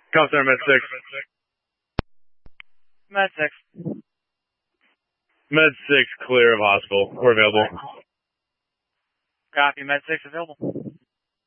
Come center, Med 6. Med 6. Med 6, clear of hospital. We're available. Copy, Med 6 available.